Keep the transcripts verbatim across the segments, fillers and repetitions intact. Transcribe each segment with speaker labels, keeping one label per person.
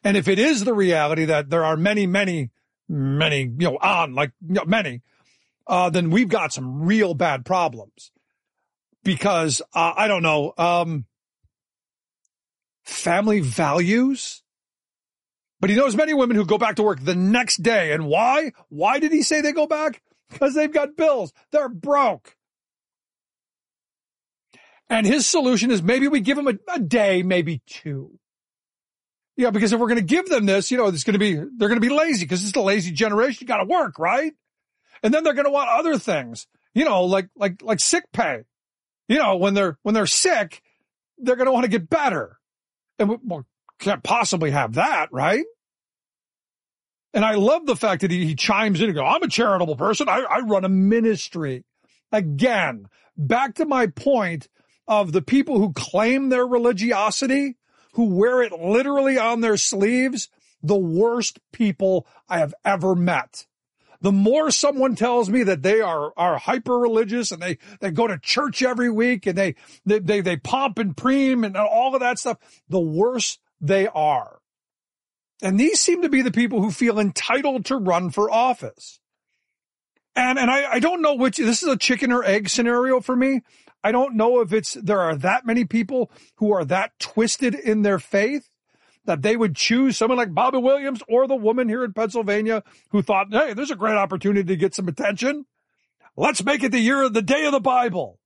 Speaker 1: And if it is the reality that there are many, many, many, you know, on like you know, many, uh, then we've got some real bad problems. Because, uh, I don't know, um, family values. But he knows many women who go back to work the next day. And why? Why did he say they go back? Because they've got bills. They're broke. And his solution is maybe we give them a, a day, maybe two. Yeah, because if we're going to give them this, you know, it's going to be, they're going to be lazy because it's the lazy generation. You got to work, right? And then they're going to want other things, you know, like, like, like sick pay. You know, when they're, when they're sick, they're going to want to get better. And we well, can't possibly have that, right? And I love the fact that he, he chimes in and goes, I'm a charitable person. I, I run a ministry. Again, back to my point of the people who claim their religiosity, who wear it literally on their sleeves, the worst people I have ever met. The more someone tells me that they are, are hyper religious and they, they go to church every week and they, they, they, they pomp and preem and all of that stuff, the worse they are. And these seem to be the people who feel entitled to run for office. And, and I, I don't know which, this is a chicken or egg scenario for me. I don't know if it's, there are that many people who are that twisted in their faith that they would choose someone like Bobby Williams or the woman here in Pennsylvania who thought, hey, there's a great opportunity to get some attention. Let's make it the year of the day of the Bible.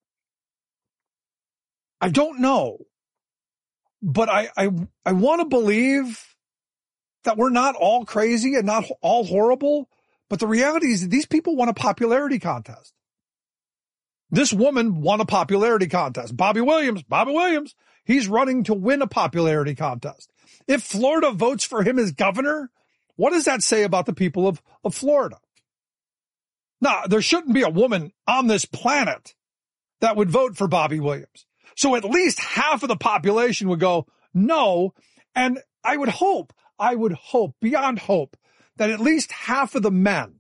Speaker 1: I don't know, but I, I, I want to believe that we're not all crazy and not all horrible. But the reality is that these people won a popularity contest. This woman won a popularity contest. Bobby Williams, Bobby Williams, he's running to win a popularity contest. If Florida votes for him as governor, what does that say about the people of, of Florida? Now, there shouldn't be a woman on this planet that would vote for Bobby Williams. So at least half of the population would go, no. And I would hope, I would hope, beyond hope, that at least half of the men,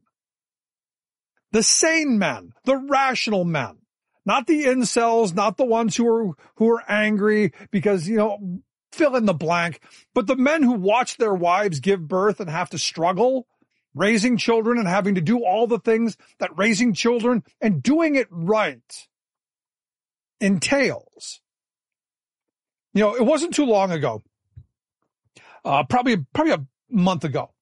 Speaker 1: the sane men, the rational men, not the incels, not the ones who are, who are angry because, you know, fill in the blank, but the men who watch their wives give birth and have to struggle raising children and having to do all the things that raising children and doing it right entails. You know, it wasn't too long ago, uh, probably, probably a month ago,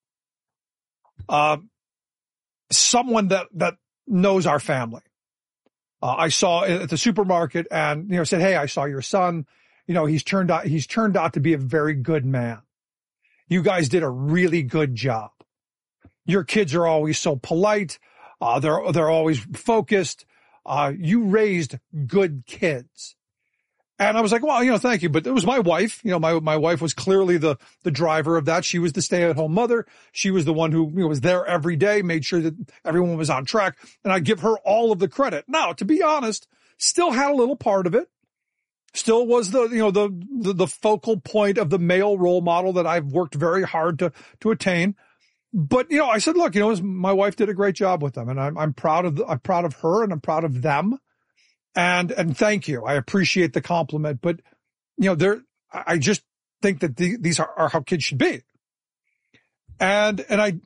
Speaker 1: uh, someone that, that knows our family, uh, I saw at the supermarket and, you know, said, hey, I saw your son. You know, he's turned out, he's turned out to be a very good man. You guys did a really good job. Your kids are always so polite. Uh, they're, they're always focused. Uh, you raised good kids. And I was like, well, you know, thank you. But it was my wife. You know, my, my wife was clearly the, the driver of that. She was the stay at home mother. She was the one who, you know, was there every day, made sure that everyone was on track. And I give her all of the credit. Now, to be honest, still had a little part of it. Still was the, you know, the, the, the focal point of the male role model that I've worked very hard to, to attain. But, you know, I said, look, you know, my wife did a great job with them and I'm, I'm proud of, the, I'm proud of her and I'm proud of them. And, and thank you. I appreciate the compliment, but, you know, there, I just think that the, these are, are how kids should be. And, and I,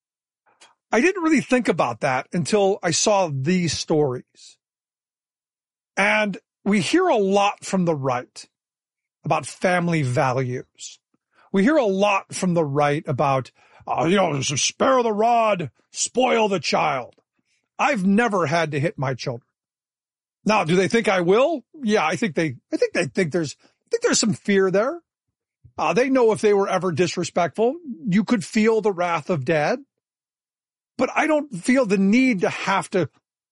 Speaker 1: I didn't really think about that until I saw these stories. And we hear a lot from the right about family values. We hear a lot from the right about, uh, you know, spare the rod, spoil the child. I've never had to hit my children. Now, do they think I will? Yeah, I think they, I think they think there's, I think there's some fear there. Uh, they know if they were ever disrespectful, you could feel the wrath of dad. But I don't feel the need to have to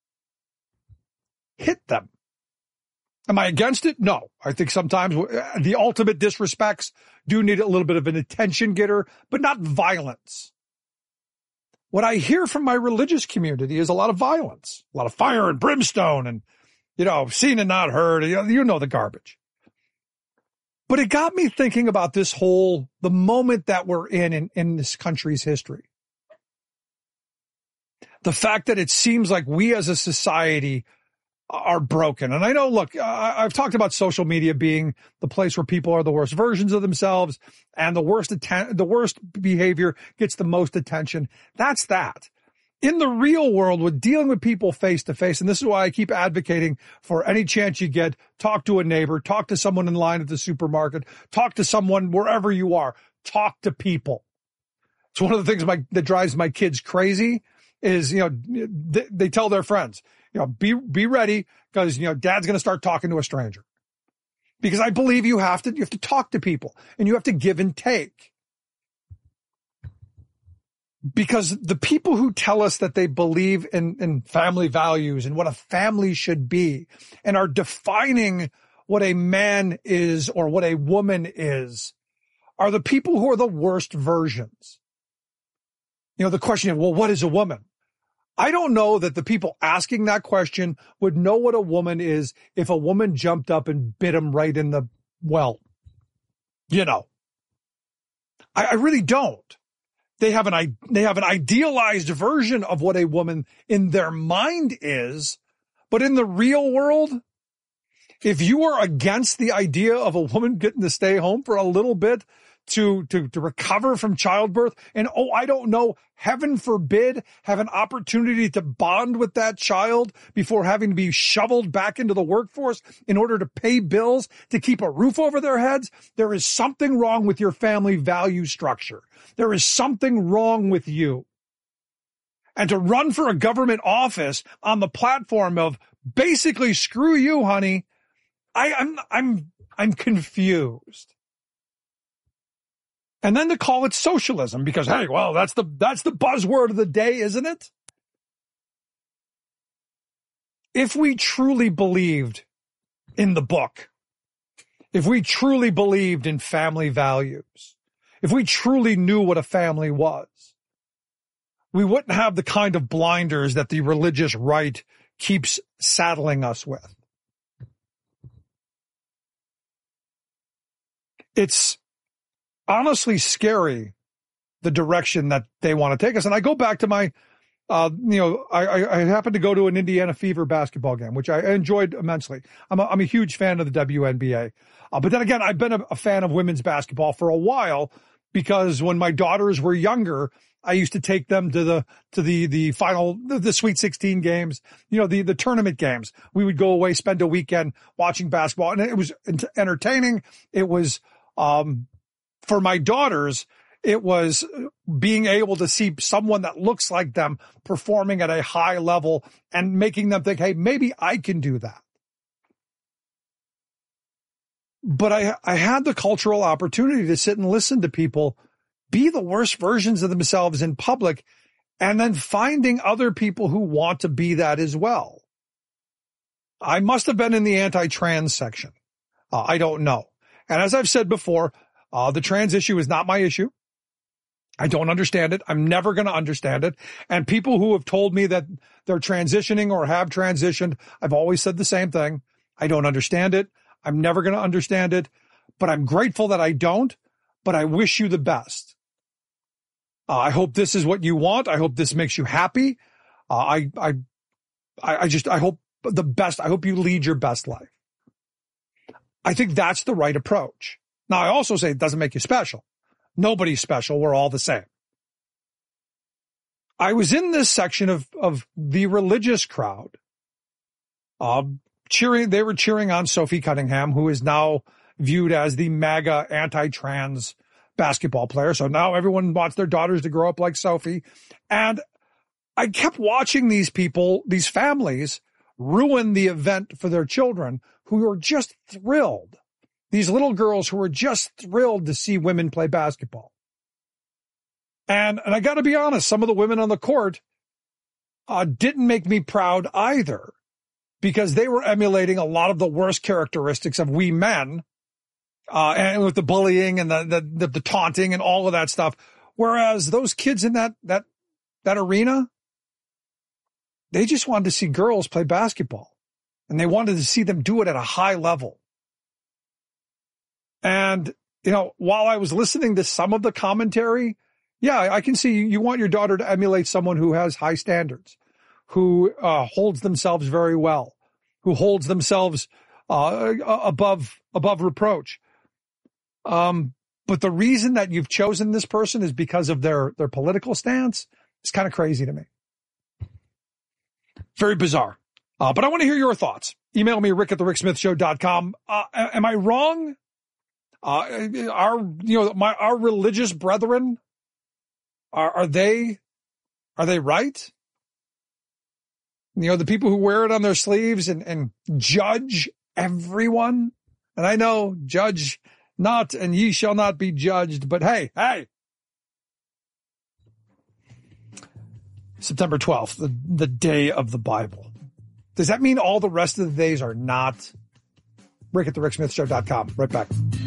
Speaker 1: hit them. Am I against it? No. I think sometimes the ultimate disrespects do need a little bit of an attention getter, but not violence. What I hear from my religious community is a lot of violence, a lot of fire and brimstone and, you know, seen and not heard. You know, you know the garbage. But it got me thinking about this whole, the moment that we're in, in, in this country's history. The fact that it seems like we as a society are broken. And I know, look, I, I've talked about social media being the place where people are the worst versions of themselves and the worst atten- the worst behavior gets the most attention. That's that. In the real world, with dealing with people face to face, and this is why I keep advocating for any chance you get, talk to a neighbor, talk to someone in line at the supermarket, talk to someone wherever you are, talk to people. It's one of the things my, that drives my kids crazy is, you know, they, they tell their friends, you know, be, be ready because, you know, dad's going to start talking to a stranger. Because I believe you have to, you have to talk to people and you have to give and take. Because the people who tell us that they believe in, in family values and what a family should be and are defining what a man is or what a woman is are the people who are the worst versions. You know, the question of, well, what is a woman? I don't know that the people asking that question would know what a woman is if a woman jumped up and bit him right in the, well, you know, I, I really don't. They have an, they have an idealized version of what a woman in their mind is, but in the real world, if you are against the idea of a woman getting to stay home for a little bit to, to, to recover from childbirth and, oh, I don't know, heaven forbid, have an opportunity to bond with that child before having to be shoveled back into the workforce in order to pay bills, to keep a roof over their heads, there is something wrong with your family value structure. There is something wrong with you. And to run for a government office on the platform of basically screw you, honey, I, I'm, I'm, I'm confused. And then to call it socialism because, hey, well, that's the, that's the buzzword of the day, isn't it? If we truly believed in the book, if we truly believed in family values, if we truly knew what a family was, we wouldn't have the kind of blinders that the religious right keeps saddling us with. It's honestly scary, the direction that they want to take us. And I go back to my, uh, you know, I, I, I happened to go to an Indiana Fever basketball game, which I enjoyed immensely. I'm a, I'm a huge fan of the W N B A. Uh, but then again, I've been a, a fan of women's basketball for a while because when my daughters were younger, I used to take them to the, to the, the final, the, the Sweet sixteen games, you know, the, the tournament games. We would go away, spend a weekend watching basketball, and it was entertaining. It was, um, for my daughters, it was being able to see someone that looks like them performing at a high level and making them think, hey, maybe I can do that. But I, I had the cultural opportunity to sit and listen to people be the worst versions of themselves in public and then finding other people who want to be that as well. I must have been in the anti-trans section. Uh, I don't know. And as I've said before, Uh, the trans issue is not my issue. I don't understand it. I'm never going to understand it. And people who have told me that they're transitioning or have transitioned, I've always said the same thing. I don't understand it. I'm never going to understand it, but I'm grateful that I don't, but I wish you the best. Uh, I hope this is what you want. I hope this makes you happy. Uh, I, I, I just, I hope the best. I hope you lead your best life. I think that's the right approach. Now, I also say it doesn't make you special. Nobody's special. We're all the same. I was in this section of, of the religious crowd, uh, cheering. They were cheering on Sophie Cunningham, who is now viewed as the MAGA anti-trans basketball player. So now everyone wants their daughters to grow up like Sophie. And I kept watching these people, these families, ruin the event for their children who are just thrilled. These little girls who were just thrilled to see women play basketball. And, and I got to be honest, some of the women on the court uh, didn't make me proud either because they were emulating a lot of the worst characteristics of we men uh, and with the bullying and the, the, the, the taunting and all of that stuff. Whereas those kids in that, that, that arena, they just wanted to see girls play basketball and they wanted to see them do it at a high level. And, you know, while I was listening to some of the commentary, yeah, I can see you want your daughter to emulate someone who has high standards, who uh, holds themselves very well, who holds themselves uh, above above reproach. Um, but the reason that you've chosen this person is because of their their political stance. It's kind of crazy to me. Very bizarre. Uh, but I want to hear your thoughts. Email me, rick at the rick smith show dot com. Uh, am I wrong? Uh, our, you know, my, our religious brethren, are, are they, are they right? You know, the people who wear it on their sleeves and, and judge everyone. And I know, judge not and ye shall not be judged, but hey, hey. September twelfth, the, the day of the Bible. Does that mean all the rest of the days are not? Rick at the rick smith show dot com. Right back.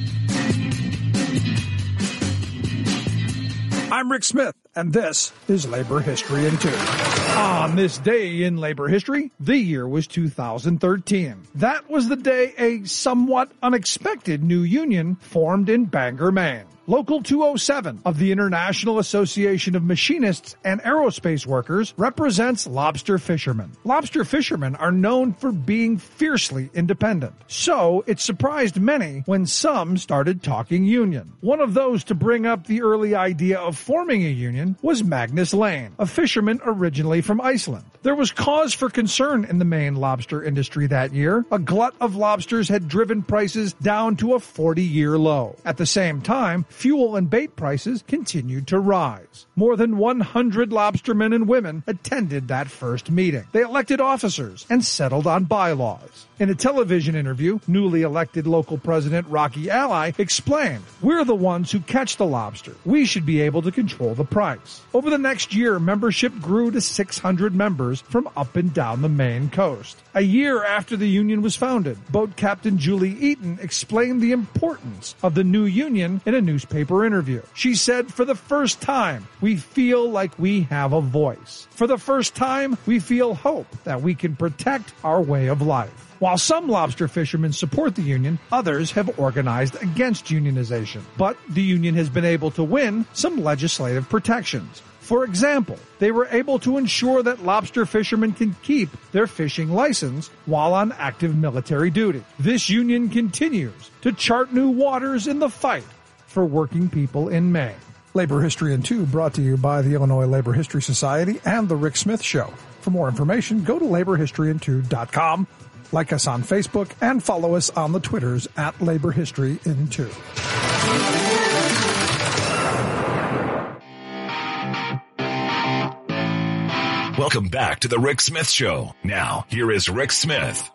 Speaker 1: I'm Rick Smith, and this is Labor History in Two. On this day in labor history, the year was two thousand thirteen. That was the day a somewhat unexpected new union formed in Bangor, Maine. Local two oh seven of the International Association of Machinists and Aerospace Workers represents lobster fishermen. Lobster fishermen are known for being fiercely independent. So it surprised many when some started talking union. One of those to bring up the early idea of forming a union was Magnus Lane, a fisherman originally from Iceland. There was cause for concern in the Maine lobster industry that year. A glut of lobsters had driven prices down to a forty-year low. At the same time, fuel and bait prices continued to rise. More than one hundred lobstermen and women attended that first meeting. They elected officers and settled on bylaws. In a television interview, newly elected local president Rocky Ally explained, "We're the ones who catch the lobster. We should be able to control the price." Over the next year, membership grew to six hundred members from up and down the Maine coast. A year after the union was founded, boat captain Julie Eaton explained the importance of the new union in a newspaper interview. She said, "For the first time, we feel like we have a voice. For the first time, we feel hope that we can protect our way of life." While some lobster fishermen support the union, others have organized against unionization. But the union has been able to win some legislative protections. For example, they were able to ensure that lobster fishermen can keep their fishing license while on active military duty. This union continues to chart new waters in the fight for working people in Maine. Labor History in Two brought to you by the Illinois Labor History Society and The Rick Smith Show. For more information, go to labor history in two dot com. Like us on Facebook and follow us on the Twitters at Labor History in Two.
Speaker 2: Welcome back to the Rick Smith Show. Now, here is Rick Smith.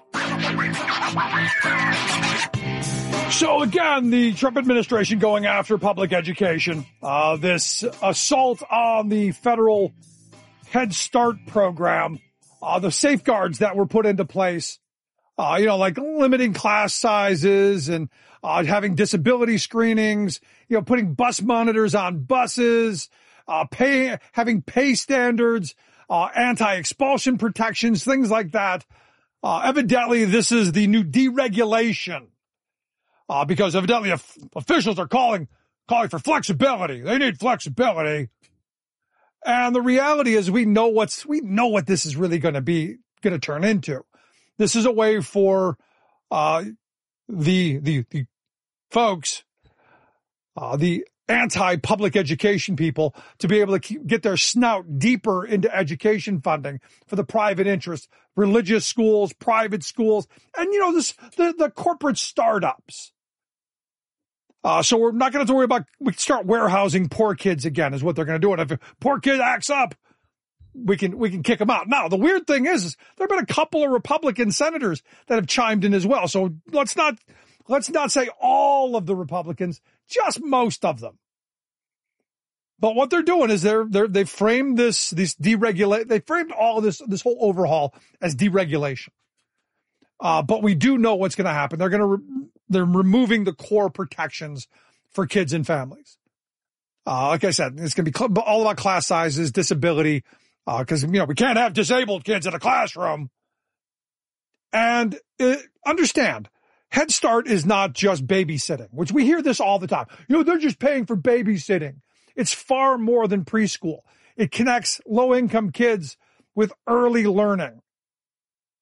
Speaker 1: So again, the Trump administration going after public education. Uh, this assault on the federal Head Start program, uh, the safeguards that were put into place. Uh, you know, like limiting class sizes and, uh, having disability screenings, you know, putting bus monitors on buses, uh, pay, having pay standards, uh, anti-expulsion protections, things like that. Uh, evidently this is the new deregulation, uh, because evidently if officials are calling, calling for flexibility. They need flexibility. And the reality is we know what's, we know what this is really going to be, going to turn into. This is a way for uh, the, the the folks, uh, the anti-public education people, to be able to keep, get their snout deeper into education funding for the private interests, religious schools, private schools, and you know this the the corporate startups. Uh, so we're not going to have to worry about we can start warehousing poor kids again, is what they're going to do. And if a poor kid acts up, we can, we can kick them out. Now, the weird thing is, is there have been a couple of Republican senators that have chimed in as well. So let's not, let's not say all of the Republicans, just most of them. But what they're doing is they're, they're, they framed this, this deregulate, they framed all of this, this whole overhaul as deregulation. Uh, but we do know what's going to happen. They're going to, re- they're removing the core protections for kids and families. Uh, like I said, it's going to be cl- all about class sizes, disability, Uh, cause, you know, we can't have disabled kids in a classroom. And uh, understand, Head Start is not just babysitting, which we hear this all the time. You know, they're just paying for babysitting. It's far more than preschool. It connects low-income kids with early learning.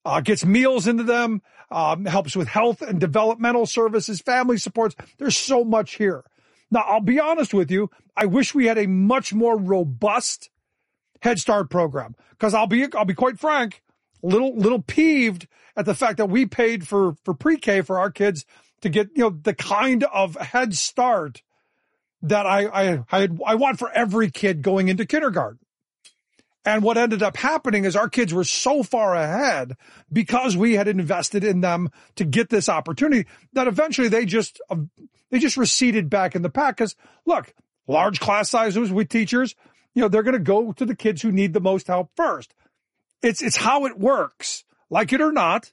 Speaker 1: uh, gets meals into them, um, helps with health and developmental services, family supports. There's so much here. Now, I'll be honest with you. I wish we had a much more robust Head Start program, because I'll be, I'll be quite frank, a little, little peeved at the fact that we paid for, for pre-K for our kids to get, you know, the kind of Head Start that I, I, I, I want for every kid going into kindergarten. And what ended up happening is our kids were so far ahead because we had invested in them to get this opportunity that eventually they just, uh, they just receded back in the pack. Cause look, large class sizes with teachers, you know, they're going to go to the kids who need the most help first. It's, it's how it works, like it or not.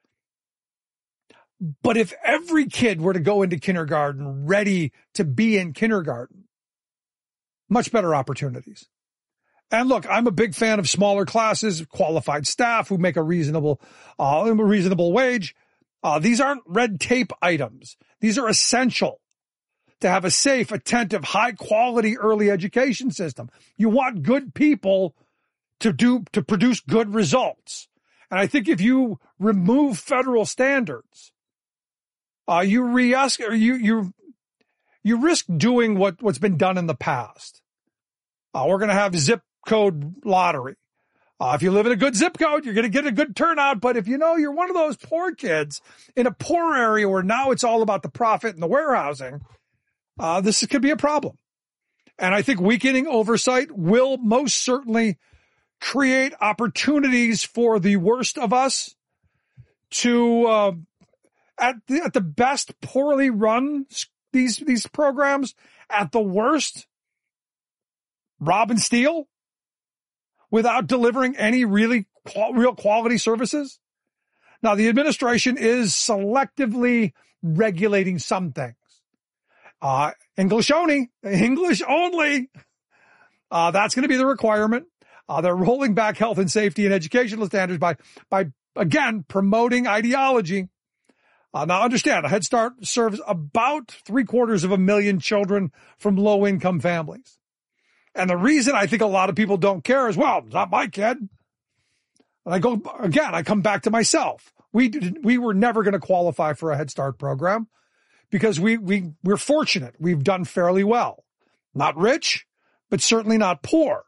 Speaker 1: But if every kid were to go into kindergarten ready to be in kindergarten, much better opportunities. And look, I'm a big fan of smaller classes, qualified staff who make a reasonable, uh, a reasonable wage. Uh, these aren't red tape items. These are essential to have a safe, attentive, high quality early education system. You want good people to do, to produce good results. And I think if you remove federal standards, uh, you re-ask, or you, you, you risk doing what, what's been done in the past. Uh, we're going to have zip code lottery. Uh, if you live in a good zip code, you're going to get a good turnout. But if you know you're one of those poor kids in a poor area where now it's all about the profit and the warehousing, uh, this could be a problem. And I think weakening oversight will most certainly create opportunities for the worst of us to, uh, at the, at the best, poorly run these, these programs, at the worst, rob and steal without delivering any really qual- real quality services. Now, the administration is selectively regulating some things. Uh, English only, English only. Uh, that's going to be the requirement. Uh, they're rolling back health and safety and educational standards by, by again, promoting ideology. Uh, now understand, a Head Start serves about three quarters of a million children from low income families. And the reason I think a lot of people don't care is, well, it's not my kid. And I go, again, I come back to myself. We did, we were never going to qualify for a Head Start program because we, we, we're fortunate. We've done fairly well. Not rich, but certainly not poor.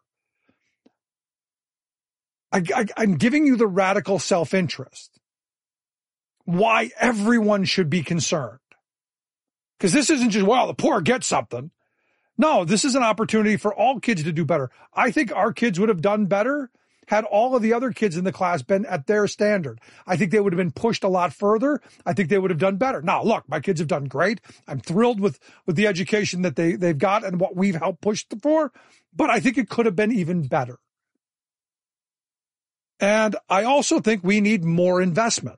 Speaker 1: I, I, I'm giving you the radical self-interest. Why everyone should be concerned. Because this isn't just, well, the poor get something. No, this is an opportunity for all kids to do better. I think our kids would have done better had all of the other kids in the class been at their standard. I think they would have been pushed a lot further. I think they would have done better. Now, look, my kids have done great. I'm thrilled with, with the education that they, they've got and what we've helped push them for, but I think it could have been even better. And I also think we need more investment.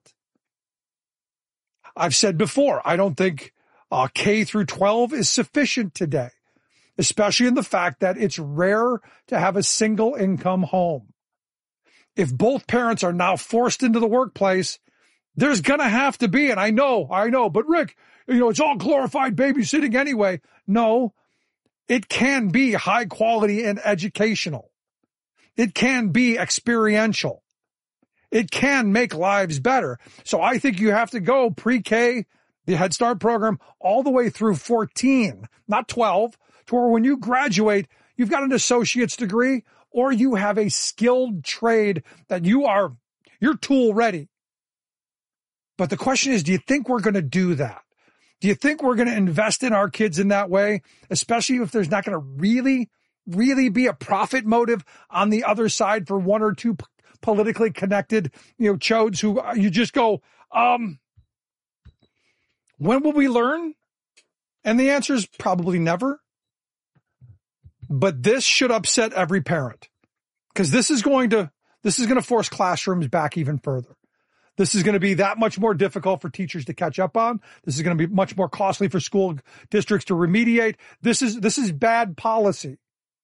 Speaker 1: I've said before, I don't think uh, K through twelve is sufficient today, especially in the fact that it's rare to have a single income home. If both parents are now forced into the workplace, there's going to have to be, and I know, I know, but Rick, you know, it's all glorified babysitting anyway. No, it can be high quality and educational. It can be experiential. It can make lives better. So I think you have to go pre-K, the Head Start program, all the way through fourteen, not twelve, to where when you graduate, you've got an associate's degree or you have a skilled trade that you are, you're tool ready. But the question is, do you think we're going to do that? Do you think we're going to invest in our kids in that way, especially if there's not going to really, really be a profit motive on the other side for one or two politically connected, you know, chodes who you just go, um, when will we learn? And the answer is probably never. But this should upset every parent because this is going to, this is going to force classrooms back even further. This is going to be that much more difficult for teachers to catch up on. This is going to be much more costly for school districts to remediate. This is, this is bad policy.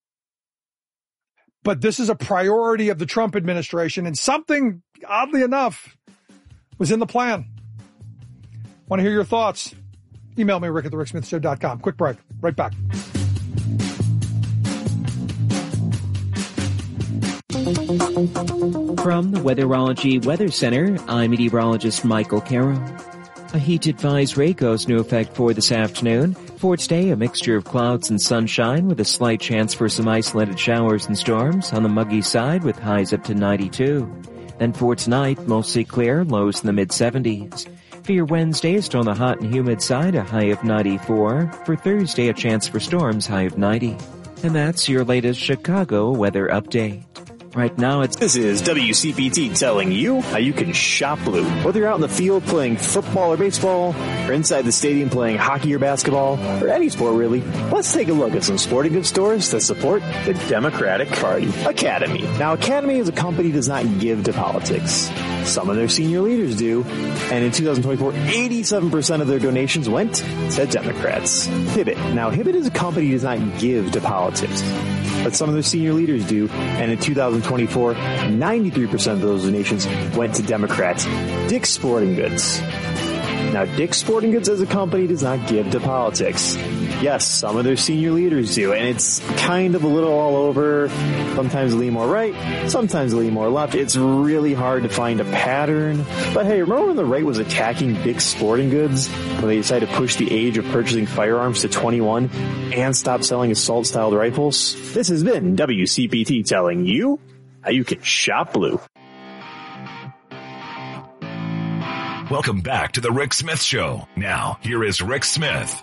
Speaker 1: But this is a priority of the Trump administration, and something, oddly enough, was in the plan. Want to hear your thoughts? Email me, rick at the rick smith show dot com. Quick break. Right back.
Speaker 3: From the Weatherology Weather Center, I'm meteorologist Michael Carroll. A heat advisory goes into effect for this afternoon. For today, a mixture of clouds and sunshine with a slight chance for some isolated showers and storms on the muggy side with highs up to ninety-two. Then for tonight, mostly clear, lows in the mid seventies. For your Wednesday, still on the hot and humid side, a high of ninety-four. For Thursday, a chance for storms, high of ninety. And that's your latest Chicago weather update. Right now it's...
Speaker 4: This is W C P T telling you how you can shop blue. Whether you're out in the field playing football or baseball, or inside the stadium playing hockey or basketball, or any sport really, let's take a look at some sporting goods stores that support the Democratic Party. Academy. Now, Academy as a company does not give to politics. Some of their senior leaders do, and in two thousand twenty-four, eighty-seven percent of their donations went to Democrats. Hibbett. Now, Hibbett as a company does not give to politics, but some of their senior leaders do, and in two thousand twenty-four, ninety-three percent of those donations went to Democrats. Dick's Sporting Goods. Now, Dick's Sporting Goods as a company does not give to politics. Yes, some of their senior leaders do, and it's kind of a little all over. Sometimes lean more right, sometimes lean more left. It's really hard to find a pattern. But hey, remember when the right was attacking Dick's Sporting Goods when they decided to push the age of purchasing firearms to twenty-one and stop selling assault-styled rifles? This has been W C P T telling you how you can shop blue.
Speaker 2: Welcome back to the Rick Smith Show. Now, here is Rick Smith.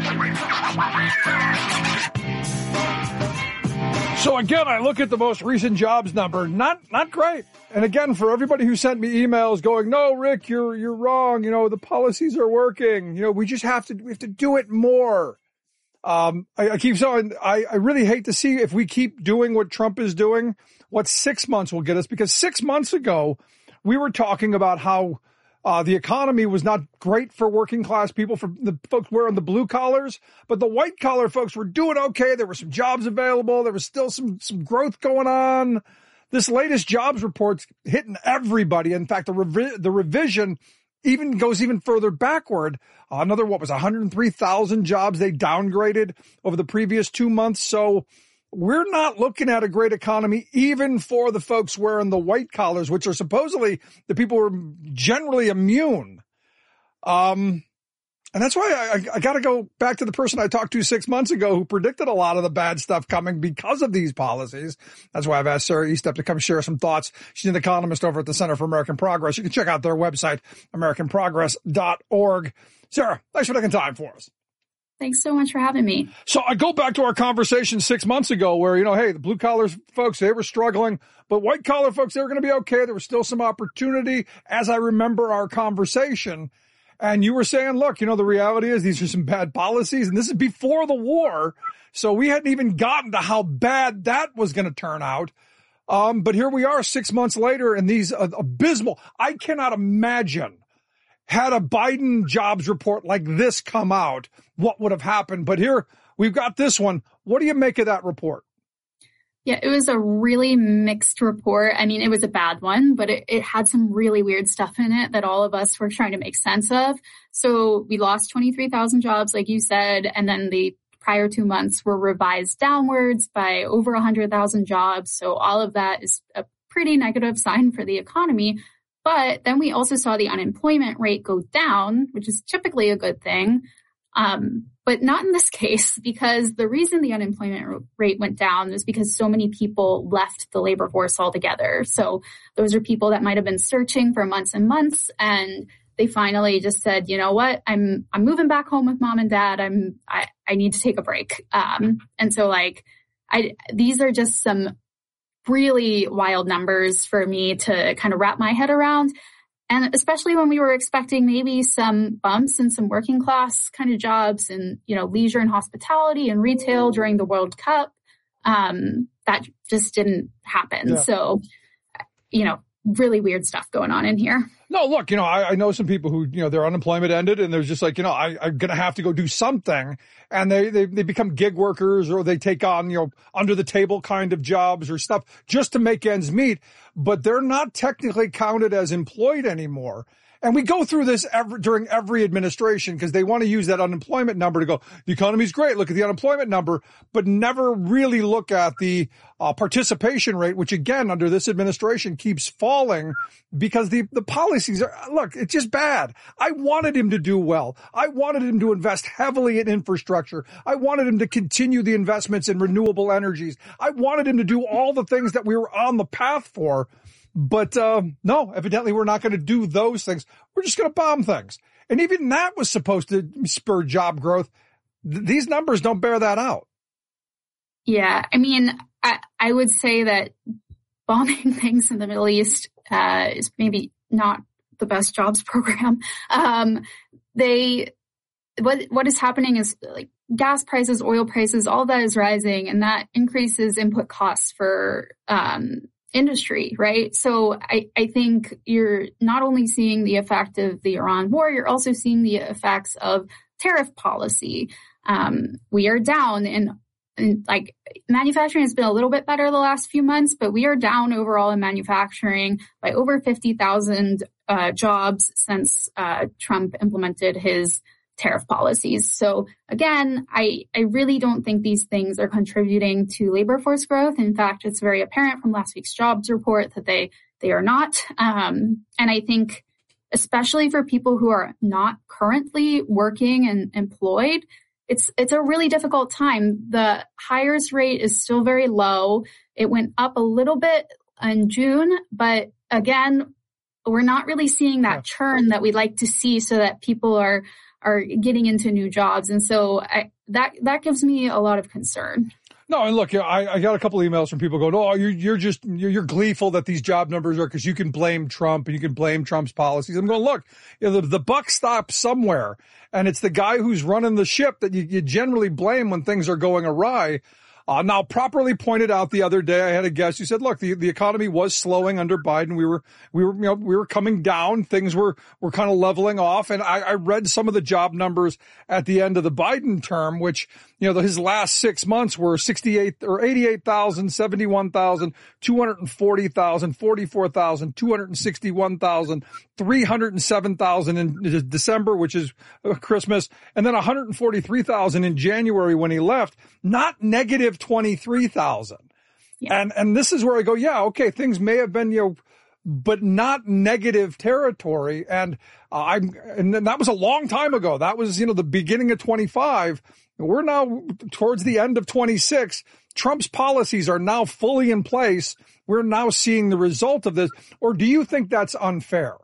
Speaker 1: So again, I look at the most recent jobs number, not not great. And again, for everybody who sent me emails going, "No, Rick, you're you're wrong. You know, the policies are working. You know, we just have to we have to do it more." Um, I, I keep saying, I, I really hate to see if we keep doing what Trump is doing, what six months will get us, because six months ago we were talking about how Uh, the economy was not great for working class people, for the folks wearing the blue collars, but the white collar folks were doing okay. There were some jobs available. There was still some, some growth going on. This latest jobs report's hitting everybody. In fact, the, revi- the revision even goes even further backward. Uh, another, what was one hundred three thousand jobs they downgraded over the previous two months. So we're not looking at a great economy, even for the folks wearing the white collars, which are supposedly the people who are generally immune. Um, and that's why I, I got to go back to the person I talked to six months ago who predicted a lot of the bad stuff coming because of these policies. That's why I've asked Sarah Estep to come share some thoughts. She's an economist over at the Center for American Progress. You can check out their website, american progress dot org. Sarah, thanks for taking time for us.
Speaker 5: Thanks so much for having me.
Speaker 1: So I go back to our conversation six months ago where, you know, hey, the blue collar folks, they were struggling, but white collar folks, they were going to be okay. There was still some opportunity, as I remember our conversation. And you were saying, look, you know, the reality is these are some bad policies, and this is before the war. So we hadn't even gotten to how bad that was going to turn out. Um, but here we are six months later, and these uh, abysmal, I cannot imagine, had a Biden jobs report like this come out, what would have happened. But here we've got this one. What do you make of that report?
Speaker 5: Yeah, it was a really mixed report. I mean, it was a bad one, but it, it had some really weird stuff in it that all of us were trying to make sense of. So we lost twenty-three thousand jobs, like you said, and then the prior two months were revised downwards by over one hundred thousand jobs. So all of that is a pretty negative sign for the economy. But then we also saw the unemployment rate go down, which is typically a good thing. Um, but not in this case, because the reason the unemployment rate went down was because so many people left the labor force altogether. So those are people that might have been searching for months and months, and they finally just said, you know what, I'm, I'm moving back home with mom and dad. I'm, I, I need to take a break. Um, and so like, I, these are just some really wild numbers for me to kind of wrap my head around. And especially when we were expecting maybe some bumps in some working class kind of jobs and, you know, leisure and hospitality and retail during the World Cup, um, that just didn't happen. Yeah. So, you know, really weird stuff going on in here.
Speaker 1: No, look, you know, I, I know some people who, you know, their unemployment ended and they're just like, you know, I, I'm going to have to go do something. And they, they, they become gig workers, or they take on, you know, under the table kind of jobs or stuff just to make ends meet. But they're not technically counted as employed anymore. And we go through this every, during every administration because they want to use that unemployment number to go, the economy's great, look at the unemployment number, but never really look at the uh, participation rate, which again, under this administration keeps falling because the, the policies are, look, it's just bad. I wanted him to do well. I wanted him to invest heavily in infrastructure. I wanted him to continue the investments in renewable energies. I wanted him to do all the things that we were on the path for. But uh, no, evidently we're not going to do those things. We're just going to bomb things. And even that was supposed to spur job growth. Th- these numbers don't bear that out.
Speaker 5: Yeah, I mean, I, I would say that bombing things in the Middle East uh, is maybe not the best jobs program. Um, they, what what is happening is like gas prices, oil prices, all that is rising, and that increases input costs for um industry, right? So I, I think you're not only seeing the effect of the Iran war, you're also seeing the effects of tariff policy. Um, we are down in, in like manufacturing has been a little bit better the last few months, but we are down overall in manufacturing by over fifty thousand uh, jobs since uh, Trump implemented his tariff policies. So again, I, I really don't think these things are contributing to labor force growth. In fact, it's very apparent from last week's jobs report that they, they are not. Um, and I think especially for people who are not currently working and employed, it's, it's a really difficult time. The hires rate is still very low. It went up a little bit in June, but again, we're not really seeing that churn that we'd like to see so that people are are getting into new jobs. And so I, that that gives me a lot of concern.
Speaker 1: No, and look, I, I got a couple of emails from people going, oh, you're, you're just, you're, you're gleeful that these job numbers are because you can blame Trump and you can blame Trump's policies. I'm going, look, you know, the, the buck stops somewhere, and it's the guy who's running the ship that you, you generally blame when things are going awry. Uh, now, properly pointed out the other day, I had a guest who said, look, the, the economy was slowing under Biden. We were, we were, you know, we were coming down. Things were, were kind of leveling off. And I, I read some of the job numbers at the end of the Biden term, which, you know, his last six months were sixty-eight or eighty-eight thousand, seventy-one thousand, two hundred forty thousand, forty-four thousand, two hundred sixty-one thousand, three hundred seven thousand in December, which is Christmas, and then one hundred forty-three thousand in January when he left, not negative twenty-three thousand. Yeah. And, and this is where I go, yeah, okay, things may have been, you know, but not negative territory. And uh, I'm, and that was a long time ago. That was, you know, the beginning of twenty-five. We're now towards the end of twenty-six. Trump's policies are now fully in place. We're now seeing the result of this. Or do you think that's unfair?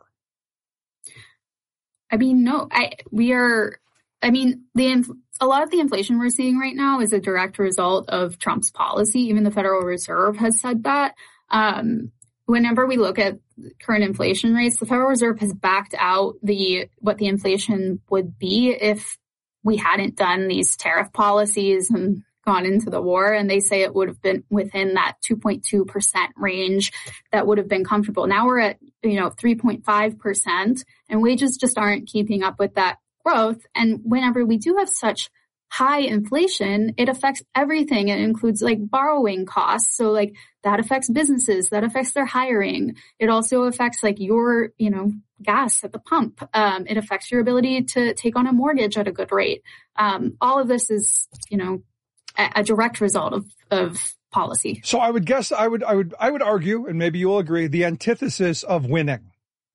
Speaker 5: I mean, no, I, we are, I mean, the, a lot of the inflation we're seeing right now is a direct result of Trump's policy. Even the Federal Reserve has said that. Um, whenever we look at current inflation rates, the Federal Reserve has backed out the, what the inflation would be if we hadn't done these tariff policies and gone into the war. And they say it would have been within that two point two percent range that would have been comfortable. Now we're at, you know, three point five percent, and wages just aren't keeping up with that growth. And whenever we do have such high inflation, it affects everything. It includes like borrowing costs. So like that affects businesses, that affects their hiring. It also affects like your, you know, gas at the pump. Um, it affects your ability to take on a mortgage at a good rate. Um, all of this is, you know, a, a direct result of, of policy.
Speaker 1: So I would guess I would, I would, I would argue, and maybe you'll agree, the antithesis of winning.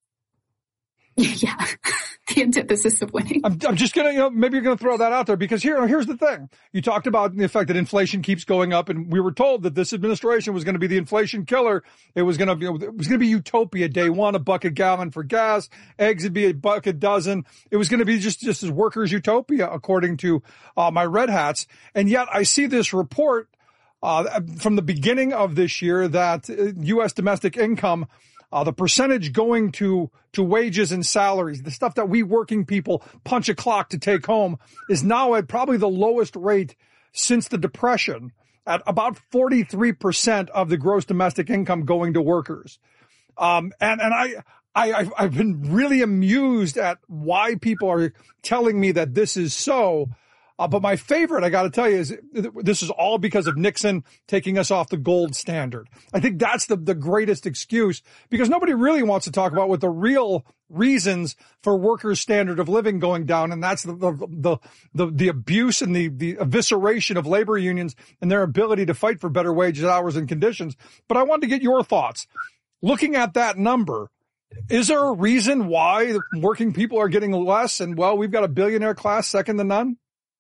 Speaker 5: Yeah. The antithesis of winning.
Speaker 1: I'm, I'm just going to, you know, maybe you're going to throw that out there because here, here's the thing. You talked about the fact that inflation keeps going up, and we were told that this administration was going to be the inflation killer. It was going to be, it was going to be utopia day one, a buck a gallon for gas. Eggs would be a buck a dozen. It was going to be just, just as workers' utopia, according to uh, my red hats. And yet I see this report uh, from the beginning of this year that U S domestic income, Uh, the percentage going to, to wages and salaries, the stuff that we working people punch a clock to take home, is now at probably the lowest rate since the Depression, at about forty-three percent of the gross domestic income going to workers. Um, and, and I, I, I've, I've been really amused at why people are telling me that this is so. Uh, but my favorite, I got to tell you, is this is all because of Nixon taking us off the gold standard. I think that's the, the greatest excuse, because nobody really wants to talk about what the real reasons for workers' standard of living going down. And that's the, the, the, the, the abuse and the, the evisceration of labor unions and their ability to fight for better wages, hours, and conditions. But I wanted to get your thoughts. Looking at that number, is there a reason why working people are getting less? And, well, we've got a billionaire class second to none?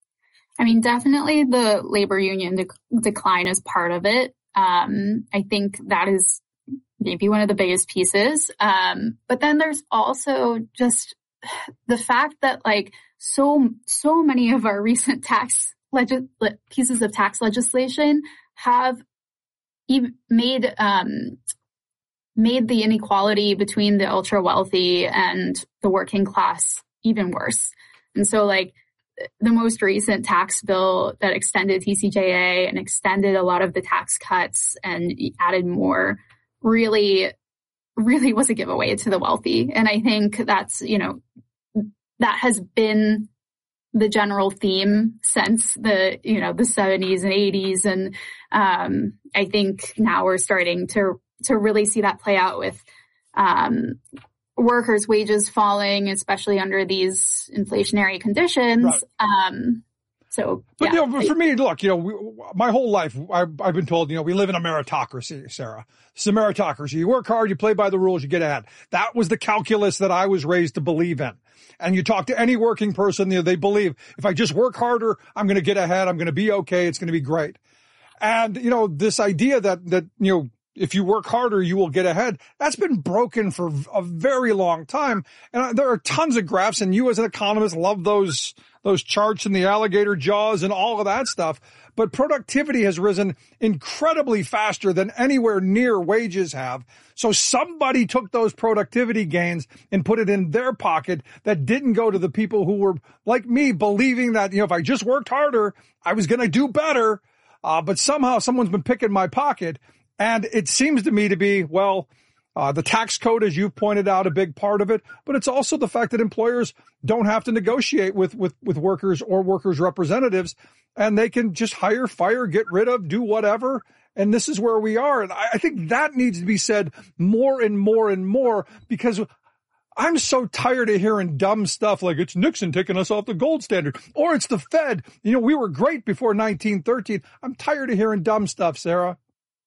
Speaker 5: I mean, definitely the labor union de- decline is part of it. Um, I think that is maybe one of the biggest pieces. Um, but then there's also just the fact that, like, so, so many of our recent tax legis- pieces of tax legislation have even made, um, made the inequality between the ultra wealthy and the working class even worse. And so, like, the most recent tax bill that extended T C J A and extended a lot of the tax cuts and added more really, really was a giveaway to the wealthy. And I think that's, you know, that has been the general theme since the, you know, the seventies and eighties. And um, I think now we're starting to, to really see that play out with um workers' wages falling, especially under these inflationary conditions.
Speaker 1: Right.
Speaker 5: Um, so,
Speaker 1: but,
Speaker 5: yeah.
Speaker 1: you know, for me, look, you know, we, my whole life, I've, I've been told, you know, we live in a meritocracy, Sarah. It's a meritocracy. You work hard, you play by the rules, you get ahead. That was the calculus that I was raised to believe in. And you talk to any working person, you know, they believe if I just work harder, I'm going to get ahead. I'm going to be okay. It's going to be great. And, you know, this idea that, that, you know, if you work harder, you will get ahead. That's been broken for a very long time. And there are tons of graphs, and you as an economist love those, those charts and the alligator jaws and all of that stuff. But productivity has risen incredibly faster than anywhere near wages have. So somebody took those productivity gains and put it in their pocket that didn't go to the people who were like me, believing that, you know, if I just worked harder, I was going to do better. Uh, but somehow someone's been picking my pocket. And it seems to me to be, well, uh, the tax code, as you've pointed out, a big part of it, but it's also the fact that employers don't have to negotiate with, with, with workers or workers' representatives, and they can just hire, fire, get rid of, do whatever. And this is where we are. And I, I think that needs to be said more and more and more, because I'm so tired of hearing dumb stuff like it's Nixon taking us off the gold standard, or it's the Fed. You know, we were great before nineteen thirteen. I'm tired of hearing dumb stuff, Sarah.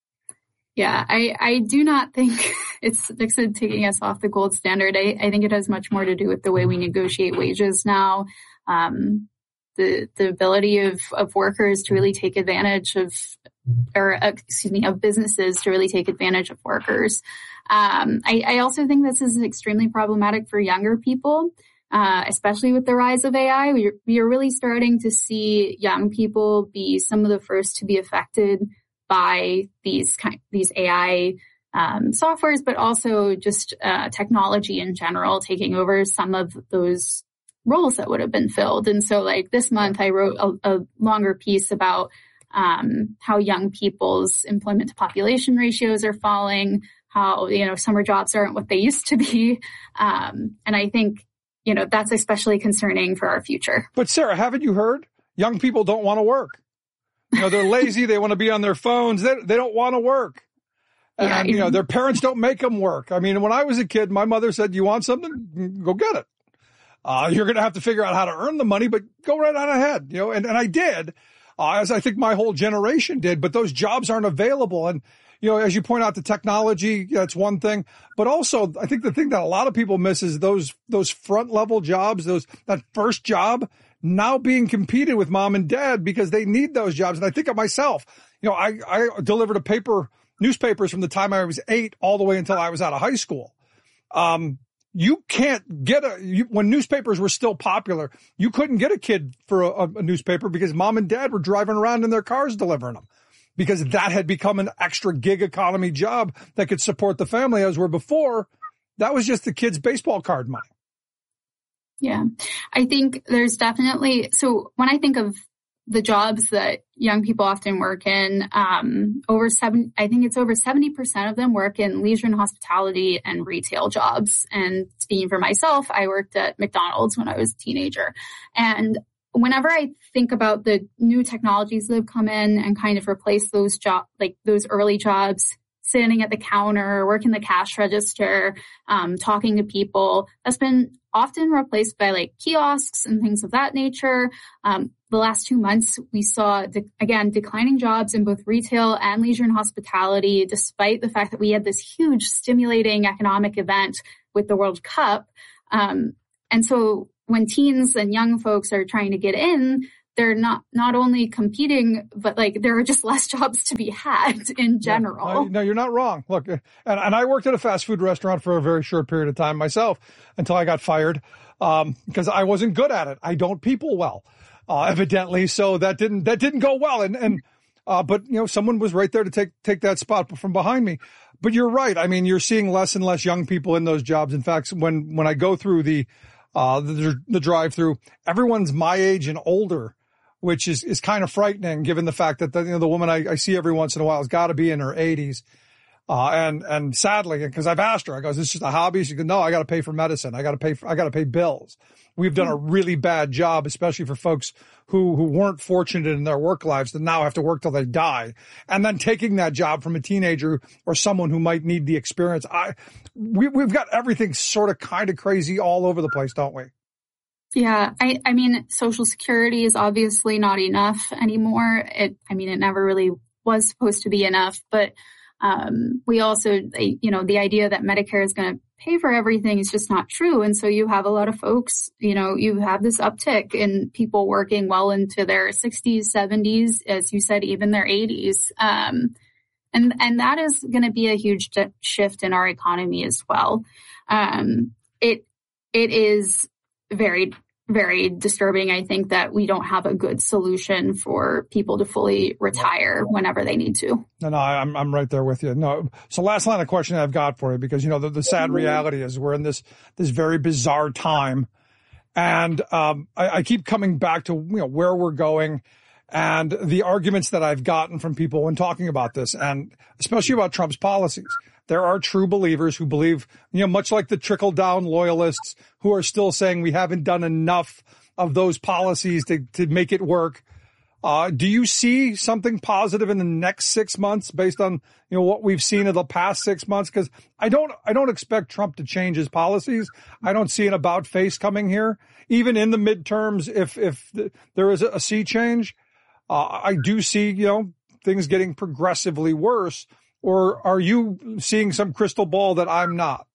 Speaker 5: Yeah, I, I do not think it's Nixon taking us off the gold standard. I, I think it has much more to do with the way we negotiate wages now. Um, the, the ability of, of workers to really take advantage of, or uh, excuse me, of businesses to really take advantage of workers. Um, I, I also think this is extremely problematic for younger people, uh, especially with the rise of A I. We, we are really starting to see young people be some of the first to be affected by these kind, these A I um, softwares, but also just uh, technology in general taking over some of those roles that would have been filled. And so, like this month, I wrote a, a longer piece about um, how young people's employment to population ratios are falling, how, you know, summer jobs aren't what they used to be. Um, and I think, you know, that's especially concerning for our future.
Speaker 1: But Sarah, haven't you heard? Young people don't want to work. You know, they're lazy. They want to be on their phones. They, they don't want to work. And, yeah, you know, their parents don't make them work. I mean, when I was a kid, my mother said, you want something? Go get it. Uh, you're going to have to figure out how to earn the money, but go right on ahead. You know, and, and I did, uh, as I think my whole generation did, but those jobs aren't available. And, you know, as you point out, the technology, that's one thing, but also I think the thing that a lot of people miss is those, those front level jobs, those, that first job now being competed with mom and dad because they need those jobs. And I think of myself, you know, I, I delivered a paper, newspapers from the time I was eight all the way until I was out of high school. Um, you can't get a, you, when newspapers were still popular, you couldn't get a kid for a, a newspaper because mom and dad were driving around in their cars delivering them, because that had become an extra gig economy job that could support the family, as where before that was just the kid's baseball card money.
Speaker 5: Yeah, I think there's definitely, so when I think of the jobs that young people often work in, um, over seven, I think it's over seventy percent of them work in leisure and hospitality and retail jobs. And speaking for myself, I worked at McDonald's when I was a teenager. And whenever I think about the new technologies that have come in and kind of replaced those job, like those early jobs, sitting at the counter, working the cash register, um, talking to people, that's been often replaced by like kiosks and things of that nature. Um, the last two months, we saw, de- again, declining jobs in both retail and leisure and hospitality, despite the fact that we had this huge stimulating economic event with the World Cup. Um, and so when teens and young folks are trying to get in, they're not, not only competing, but like there are just less jobs to be had in general.
Speaker 1: Yeah, no, no, you're not wrong. Look, and, and I worked at a fast food restaurant for a very short period of time myself until I got fired, um, because I wasn't good at it. I don't people well, uh, evidently. So that didn't, that didn't go well. And, and, uh, but you know, someone was right there to take, take that spot from behind me. But you're right. I mean, you're seeing less and less young people in those jobs. In fact, when, when I go through the, uh, the, the drive through, everyone's my age and older, which is, is kind of frightening given the fact that the, you know, the woman I, I see every once in a while has got to be in her eighties. Uh, and, and sadly, because I've asked her, I go, is this just a hobby? She goes, no, I got to pay for medicine. I got to pay for, I got to pay bills. We've done a really bad job, especially for folks who, who weren't fortunate in their work lives that now have to work till they die. And then taking that job from a teenager or someone who might need the experience. I, we, we've got everything sort of kind of crazy all over the place, don't we?
Speaker 5: Yeah, I, I mean, Social Security is obviously not enough anymore. It, I mean, it never really was supposed to be enough, but, um, we also, you know, the idea that Medicare is going to pay for everything is just not true. And so you have a lot of folks, you know, you have this uptick in people working well into their sixties, seventies, as you said, even their eighties. Um, and, and that is going to be a huge shift in our economy as well. Um, it, it is, very, very disturbing. I think that we don't have a good solution for people to fully retire whenever they need to.
Speaker 1: No, no, I'm, I'm right there with you. No. So last line of question I've got for you, because, you know, the, the sad reality is we're in this, this very bizarre time. And, um, I, I keep coming back to, you know, where we're going and the arguments that I've gotten from people when talking about this, and especially about Trump's policies. There are true believers who believe, you know, much like the trickle down loyalists who are still saying we haven't done enough of those policies to, to make it work. Uh, do you see something positive in the next six months based on, you know, what we've seen in the past six months? Cause I don't, I don't expect Trump to change his policies. I don't see an about face coming here. Even in the midterms, if, if the, there is a, a sea change, uh, I do see, you know, things getting progressively worse. Or are you seeing some crystal ball that I'm not?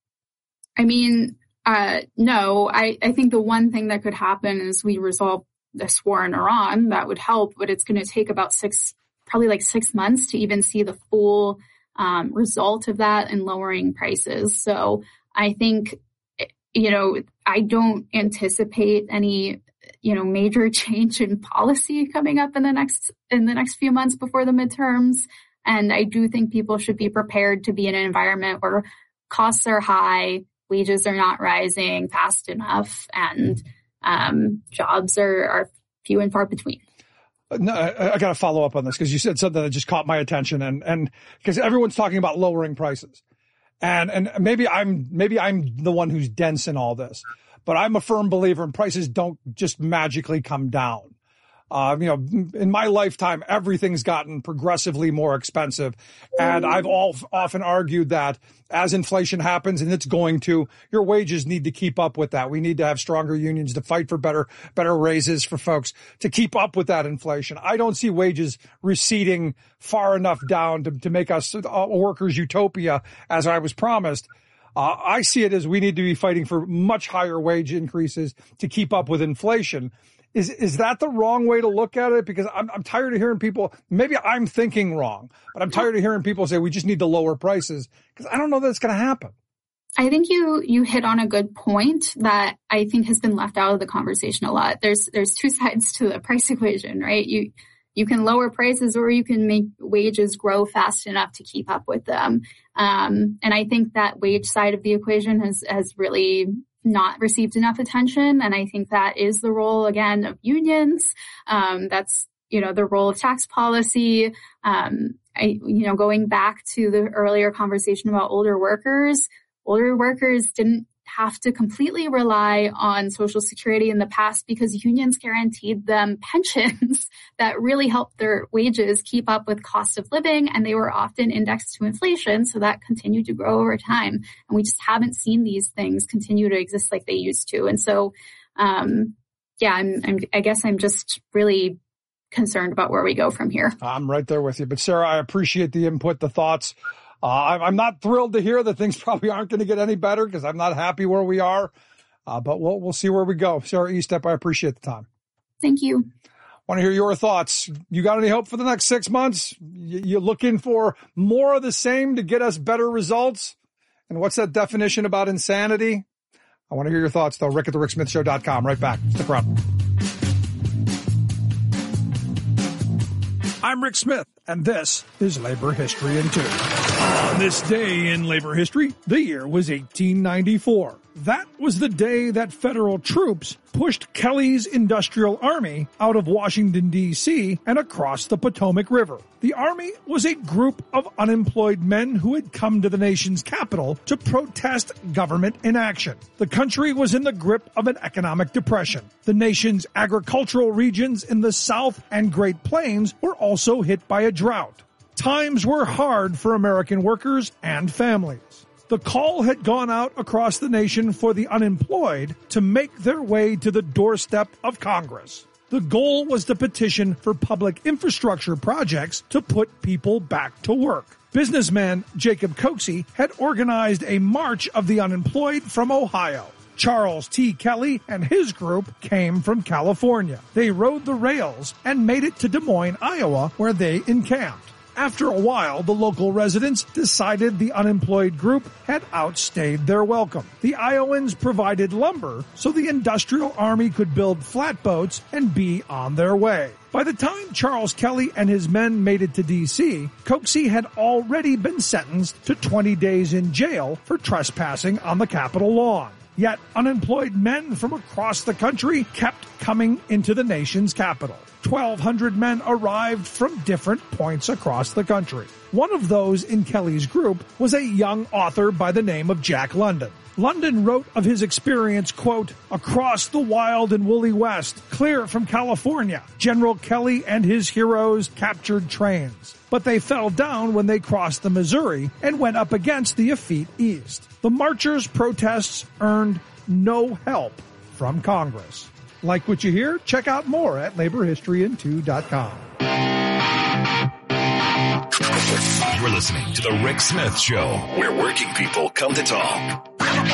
Speaker 5: I mean, uh, no, I, I think the one thing that could happen is we resolve this war in Iran. That would help, but it's going to take about six, probably like six months to even see the full um, result of that in lowering prices. So I think, you know, I don't anticipate any, you know, major change in policy coming up in the next, in the next few months before the midterms. And I do think people should be prepared to be in an environment where costs are high, wages are not rising fast enough, and um, jobs are, are few and far between.
Speaker 1: No, I, I got to follow up on this because you said something that just caught my attention, and and because everyone's talking about lowering prices, and and maybe I'm maybe I'm the one who's dense in all this, but I'm a firm believer in prices don't just magically come down. Uh, you know, in my lifetime, everything's gotten progressively more expensive. And I've all, often argued that as inflation happens, and it's going to, your wages need to keep up with that. We need to have stronger unions to fight for better, better raises for folks to keep up with that inflation. I don't see wages receding far enough down to, to make us a workers' utopia as I was promised. Uh, I see it as we need to be fighting for much higher wage increases to keep up with inflation. Is, is that the wrong way to look at it? Because I'm, I'm tired of hearing people, maybe I'm thinking wrong, but I'm tired of hearing people say we just need to lower prices because I don't know that it's going to happen.
Speaker 5: I think you, you hit on a good point that I think has been left out of the conversation a lot. There's, there's two sides to the price equation, right? You, you can lower prices or you can make wages grow fast enough to keep up with them. Um, and I think that wage side of the equation has, has really not received enough attention. And I think that is the role, again, of unions. Um, that's, you know, the role of tax policy. Um, I, you know, going back to the earlier conversation about older workers, older workers didn't have to completely rely on Social Security in the past because unions guaranteed them pensions that really helped their wages keep up with cost of living, and they were often indexed to inflation, so that continued to grow over time. And we just haven't seen these things continue to exist like they used to. And so, um, yeah, I'm, I'm, I guess I'm just really concerned about where we go from here.
Speaker 1: I'm right there with you. But Sarah, I appreciate the input, the thoughts. Uh, I'm not thrilled to hear that things probably aren't going to get any better because I'm not happy where we are. Uh, but we'll we'll see where we go. Sarah Estep, I appreciate the time.
Speaker 5: Thank you.
Speaker 1: Want to hear your thoughts. You got any hope for the next six months? You, you looking for more of the same to get us better results? And what's that definition about insanity? I want to hear your thoughts, though. Rick at the rick smith show dot com. Right back. Stick around. I'm Rick Smith, and this is Labor History in Two. On this day in labor history, the year was eighteen ninety-four. That was the day that federal troops pushed Kelly's Industrial Army out of Washington, D C and across the Potomac River. The Army was a group of unemployed men who had come to the nation's capital to protest government inaction. The country was in the grip of an economic depression. The nation's agricultural regions in the South and Great Plains were also hit by a drought. Times were hard for American workers and families. The call had gone out across the nation for the unemployed to make their way to the doorstep of Congress. The goal was to petition for public infrastructure projects to put people back to work. Businessman Jacob Coxey had organized a March of the Unemployed from Ohio. Charles T. Kelly and his group came from California. They rode the rails and made it to Des Moines, Iowa, where they encamped. After a while, the local residents decided the unemployed group had outstayed their welcome. The Iowans provided lumber so the Industrial Army could build flatboats and be on their way. By the time Charles Kelly and his men made it to D C, Coxey had already been sentenced to twenty days in jail for trespassing on the Capitol lawn. Yet unemployed men from across the country kept coming into the nation's capital. twelve hundred men arrived from different points across the country. One of those in Kelly's group was a young author by the name of Jack London. London wrote of his experience, quote, across the wild and woolly West, clear from California, General Kelly and his heroes captured trains. But they fell down when they crossed the Missouri and went up against the effete East. The marchers' protests earned no help from Congress. Like what you hear? Check out more at labor history in two dot com.
Speaker 2: You're listening to The Rick Smith Show, where working people come to talk.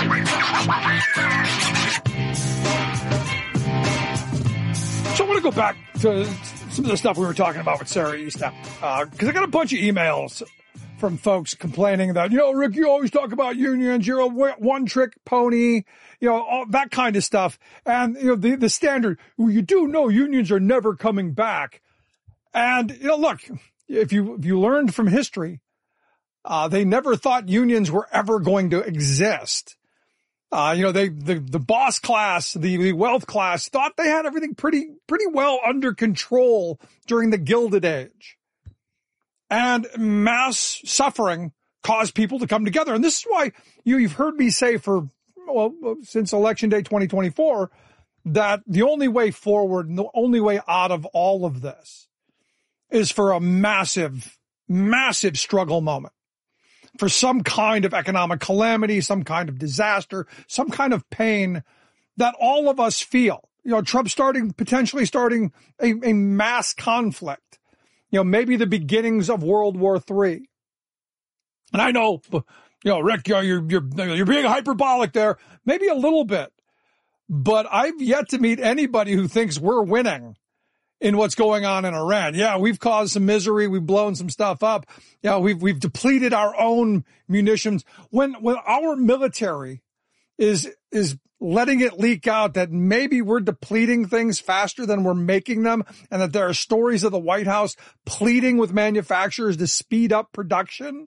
Speaker 1: So I want to go back to some of the stuff we were talking about with Sarah Estep, uh, because I got a bunch of emails from folks complaining that, you know, Rick, you always talk about unions, you're a one-trick pony, you know, all that kind of stuff. And, you know, the, the standard, well, you do know unions are never coming back. And, you know, look, if you, if you learned from history, uh, they never thought unions were ever going to exist. Uh, you know, they, the, the boss class, the, the wealth class thought they had everything pretty, pretty well under control during the Gilded Age. And mass suffering caused people to come together. And this is why you, you've heard me say for, well, since Election Day twenty twenty-four, that the only way forward and the only way out of all of this is for a massive, massive struggle moment, for some kind of economic calamity, some kind of disaster, some kind of pain that all of us feel. You know, Trump starting, potentially starting a, a mass conflict. You know, maybe the beginnings of World War Three. And I know, you know, Rick, you're, you're, you're being hyperbolic there, maybe a little bit, but I've yet to meet anybody who thinks we're winning in what's going on in Iran. Yeah, we've caused some misery. We've blown some stuff up. Yeah, we've, we've depleted our own munitions. When, when our military is, is letting it leak out that maybe we're depleting things faster than we're making them, and that there are stories of the White House pleading with manufacturers to speed up production,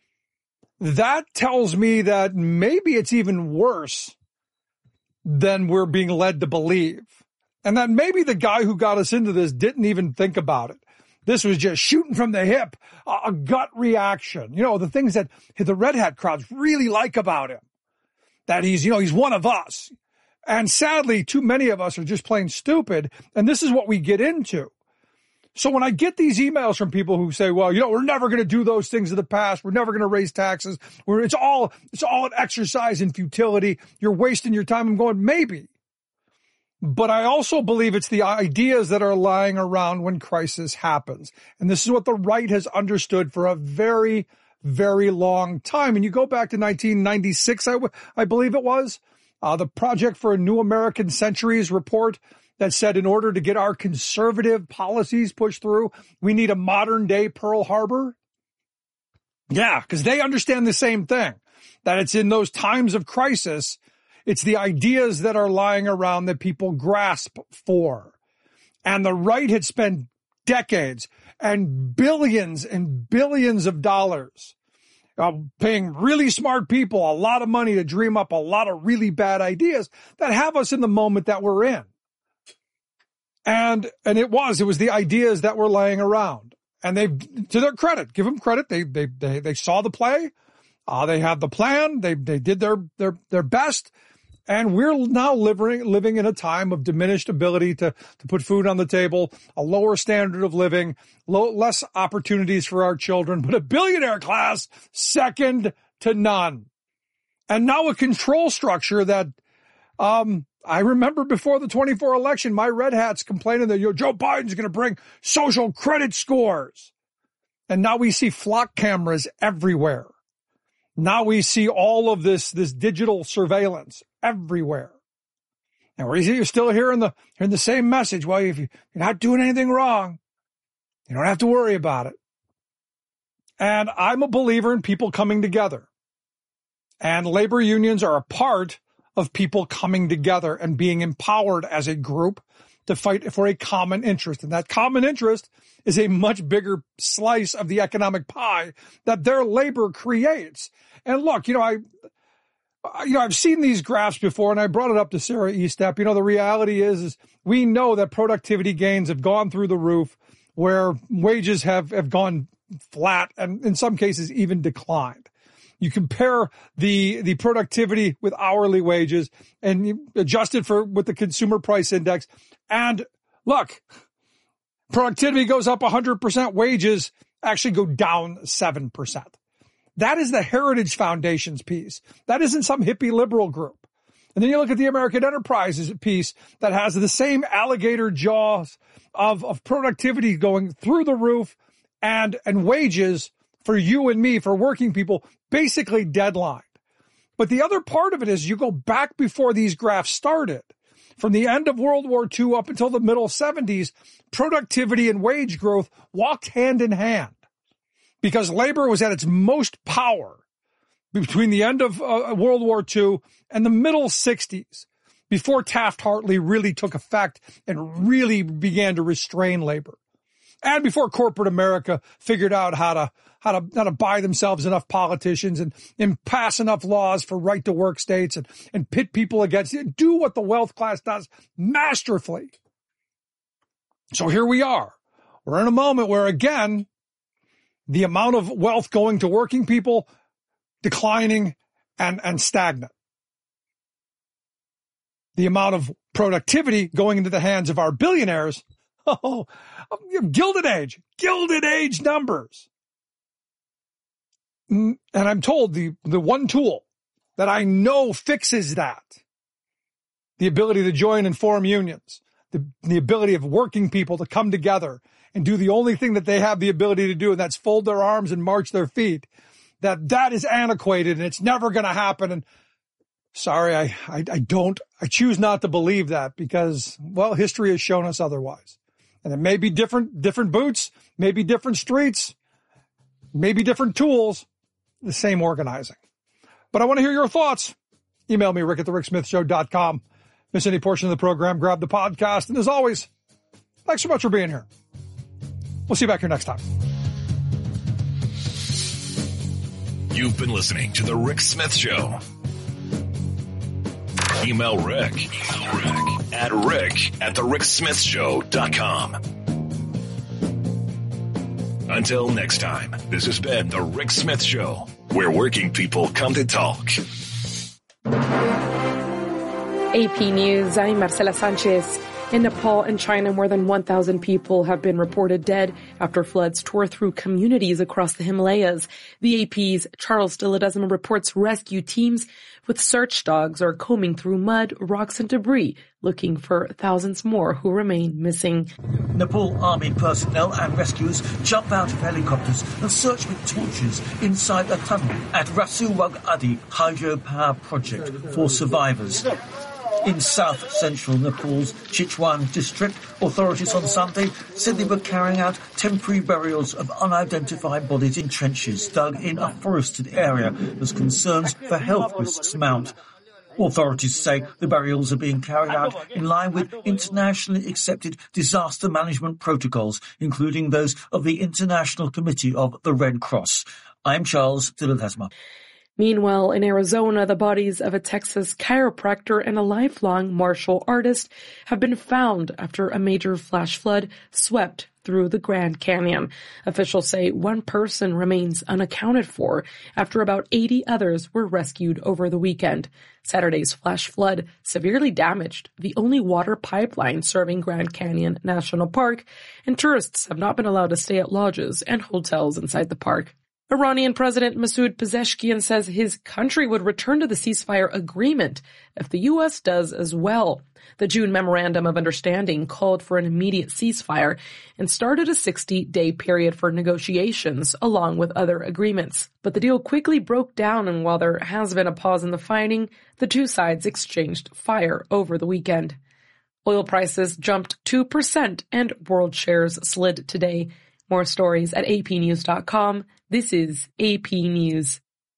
Speaker 1: that tells me that maybe it's even worse than we're being led to believe. And that maybe the guy who got us into this didn't even think about it. This was just shooting from the hip, a gut reaction. You know, the things that the Red Hat crowds really like about him. that he's, you know, he's one of us. And sadly, too many of us are just plain stupid. And this is what we get into. So when I get these emails from people who say, well, you know, we're never going to do those things of the past. We're never going to raise taxes. We're, it's all, it's all an exercise in futility. You're wasting your time. I'm going, maybe. But I also believe it's the ideas that are lying around when crisis happens. And this is what the right has understood for a very, very long time. And you go back to nineteen ninety-six, I, I believe it was, uh, the Project for a New American Centuries report that said in order to get our conservative policies pushed through, we need a modern day Pearl Harbor. Yeah, because they understand the same thing, that it's in those times of crisis, it's the ideas that are lying around that people grasp for. And the right had spent decades and billions and billions of dollars uh, paying really smart people a lot of money to dream up a lot of really bad ideas that have us in the moment that we're in. And, and it was, it was the ideas that were laying around. And they, to their credit, give them credit. They, they, they, they saw the play. Uh, they had the plan. They, they did their, their, their best. And we're now living, living in a time of diminished ability to, to put food on the table, a lower standard of living, low, less opportunities for our children, but a billionaire class second to none. And now a control structure that, um, I remember before the twenty-four election, my red hats complaining that, you know, Joe Biden's going to bring social credit scores. And now we see flock cameras everywhere. Now we see all of this, this digital surveillance everywhere. And we're still hearing the, hearing the same message. Well, if you're not doing anything wrong, you don't have to worry about it. And I'm a believer in people coming together. And labor unions are a part of people coming together and being empowered as a group to fight for a common interest. And that common interest is a much bigger slice of the economic pie that their labor creates. And look, you know, I, you know, I've seen these graphs before, and I brought it up to Sarah Estep. You know, the reality is, is we know that productivity gains have gone through the roof, where wages have, have gone flat and in some cases even declined. You compare the, the productivity with hourly wages and you adjust it for with the consumer price index. And look, productivity goes up one hundred percent, wages actually go down seven percent. That is the Heritage Foundation's piece. That isn't some hippie liberal group. And then you look at the American Enterprises piece that has the same alligator jaws of, of productivity going through the roof and, and wages for you and me, for working people, basically deadlined. But the other part of it is you go back before these graphs started. From the end of World War Two up until the middle seventies, productivity and wage growth walked hand in hand because labor was at its most power between the end of uh, World War Two and the middle sixties, before Taft-Hartley really took effect and really began to restrain labor. And before corporate America figured out how to, how to, how to buy themselves enough politicians and, and pass enough laws for right to work states and, and pit people against it, do what the wealth class does masterfully. So here we are. We're in a moment where, again, the amount of wealth going to working people declining and, and stagnant. The amount of productivity going into the hands of our billionaires, oh, Gilded Age, Gilded Age numbers. And I'm told the, the one tool that I know fixes that, the ability to join and form unions, the, the ability of working people to come together and do the only thing that they have the ability to do, and that's fold their arms and march their feet, that that is antiquated and it's never going to happen. And sorry, I, I, I don't, I choose not to believe that because, well, history has shown us otherwise. And it may be different, different boots, maybe different streets, maybe different tools, the same organizing. But I want to hear your thoughts. Email me, rick at the rick smith show dot com. Miss any portion of the program, grab the podcast. And as always, thanks so much for being here. We'll see you back here next time.
Speaker 2: You've been listening to The Rick Smith Show. Email Rick, Email Rick at rick at the rick smith show dot com. Until next time, this has been The Rick Smith Show, where working people come to talk.
Speaker 6: A P News, I'm Marcela Sanchez. In Nepal and China, more than one thousand people have been reported dead after floods tore through communities across the Himalayas. The A P's Charles de Ledesma reports rescue teams with search dogs are combing through mud, rocks and debris, looking for thousands more who remain missing.
Speaker 7: Nepal Army personnel and rescuers jump out of helicopters and search with torches inside a tunnel at Rasuwag Adi hydropower project for survivors. In south-central Nepal's Chichwan district, authorities on Sunday said they were carrying out temporary burials of unidentified bodies in trenches dug in a forested area as concerns for health risks mount. Authorities say the burials are being carried out in line with internationally accepted disaster management protocols, including those of the International Committee of the Red Cross. I'm Charles de Ledesma.
Speaker 6: Meanwhile, in Arizona, the bodies of a Texas chiropractor and a lifelong martial artist have been found after a major flash flood swept through the Grand Canyon. Officials say one person remains unaccounted for after about eighty others were rescued over the weekend. Saturday's flash flood severely damaged the only water pipeline serving Grand Canyon National Park, and tourists have not been allowed to stay at lodges and hotels inside the park. Iranian President Masoud Pezeshkian says his country would return to the ceasefire agreement if the U S does as well. The June Memorandum of Understanding called for an immediate ceasefire and started a sixty-day period for negotiations along with other agreements. But the deal quickly broke down, and while there has been a pause in the fighting, the two sides exchanged fire over the weekend. Oil prices jumped two percent and world shares slid today. More stories at A P news dot com. This is A P News.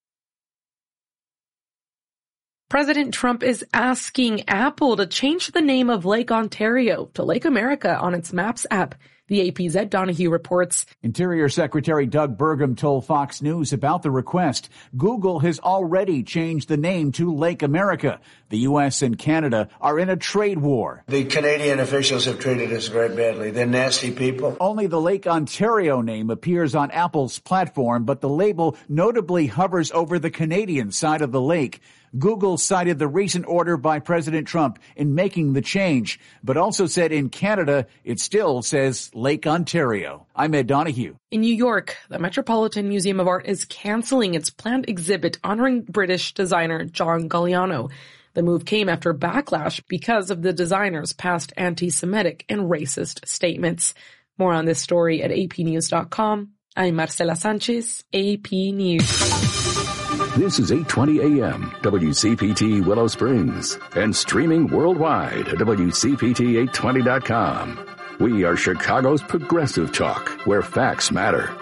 Speaker 6: President Trump is asking Apple to change the name of Lake Ontario to Lake America on its Maps app. The A P's Ed Donahue reports.
Speaker 8: Interior Secretary Doug Burgum told Fox News about the request. Google has already changed the name to Lake America. The U S and Canada are in a trade war.
Speaker 9: The Canadian officials have treated us very badly. They're nasty people.
Speaker 8: Only the Lake Ontario name appears on Apple's platform, but the label notably hovers over the Canadian side of the lake. Google cited the recent order by President Trump in making the change, but also said in Canada it still says Lake Ontario. I'm Ed Donahue.
Speaker 6: In New York, the Metropolitan Museum of Art is canceling its planned exhibit honoring British designer John Galliano. The move came after backlash because of the designer's past anti-Semitic and racist statements. More on this story at A P news dot com. I'm Marcela Sanchez, A P News.
Speaker 10: This is eight twenty A M, W C P T Willow Springs, and streaming worldwide at W C P T eight twenty dot com. We are Chicago's progressive talk, where facts matter.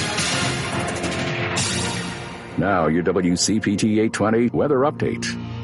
Speaker 10: Now your W C P T eight twenty weather update.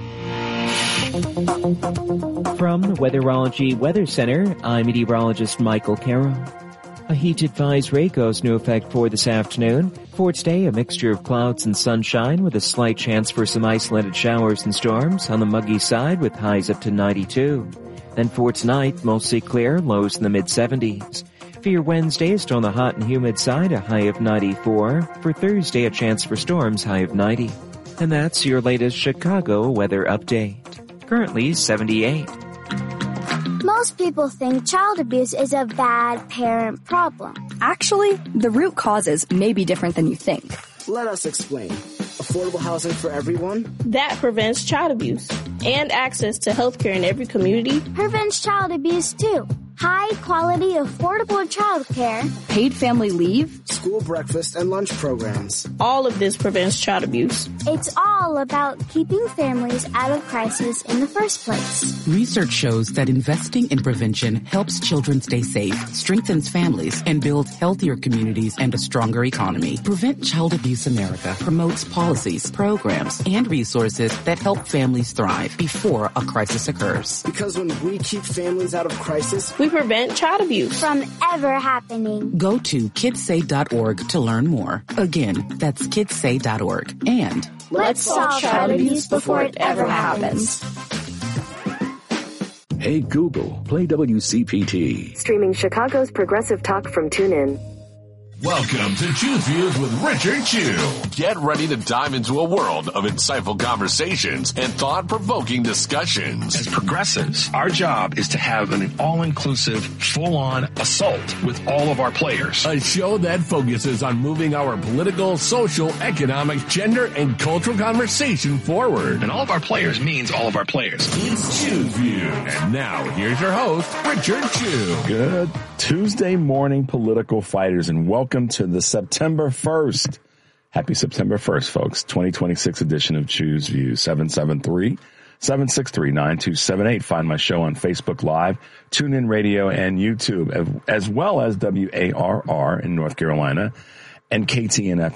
Speaker 3: From the Weatherology Weather Center, I'm meteorologist Michael Carroll. A heat advisory goes into effect for this afternoon. For today, a mixture of clouds and sunshine with a slight chance for some isolated showers and storms on the muggy side with highs up to ninety-two. Then for tonight, mostly clear, lows in the mid seventies. For your Wednesday, still on the hot and humid side, a high of ninety-four. For Thursday, a chance for storms, high of ninety. And that's your latest Chicago weather update. Currently seventy-eight.
Speaker 11: Most people think child abuse is a bad parent problem.
Speaker 12: Actually, the root causes may be different than you think.
Speaker 13: Let us explain. Affordable housing for everyone?
Speaker 14: That prevents child abuse. And access to health care in every community
Speaker 11: prevents child abuse too. High quality, affordable child care.
Speaker 12: Paid family leave.
Speaker 13: School breakfast and lunch programs.
Speaker 14: All of this prevents child abuse.
Speaker 11: It's all about keeping families out of crisis in the first place.
Speaker 15: Research shows that investing in prevention helps children stay safe, strengthens families, and builds healthier communities and a stronger economy. Prevent Child Abuse America promotes policies, programs, and resources that help families thrive before a crisis occurs.
Speaker 13: Because when we keep families out of crisis,
Speaker 14: we prevent child abuse
Speaker 11: from ever happening.
Speaker 15: Go to kids say dot org to learn more. Again, that's kids say dot org. And
Speaker 11: let's solve child abuse before it ever happens.
Speaker 10: Hey Google, play W C P T.
Speaker 16: Streaming Chicago's progressive talk from TuneIn.
Speaker 2: Welcome to Choose Views with Richard Chew.
Speaker 16: Get ready to dive into a world of insightful conversations and thought-provoking discussions.
Speaker 17: As progressives, our job is to have an all-inclusive, full-on assault with all of our players.
Speaker 16: A show that focuses on moving our political, social, economic, gender, and cultural conversation forward.
Speaker 17: And all of our players means all of our players.
Speaker 2: It's Choose Views.
Speaker 16: And now, here's your host, Richard Chew.
Speaker 18: Good Tuesday morning, political fighters, and welcome to the September first. Happy September first, folks. twenty twenty-six edition of Choose Views. seven seven three, seven six three, nine two seven eight. Find my show on Facebook Live, TuneIn Radio, and YouTube, as well as W A R R in North Carolina and K T N F